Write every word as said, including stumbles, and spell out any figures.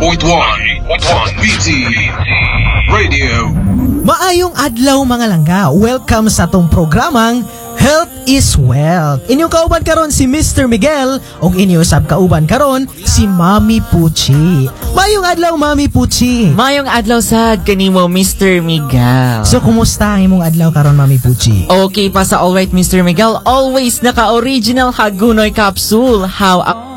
point one B T Radio. Maayong adlaw mga langga. Welcome sa tong programang Health is Wealth. Inyong kauban karon si Mister Miguel ug inyo sab kauban karon si Mami Puchi. Maayong adlaw Mami Puchi. Mayong adlaw sad kanimo Mister Miguel. So kumusta ang imong adlaw karon Mami Puchi? Okay pa sa alright Mister Miguel. Always naka-original Hagunoy capsule. How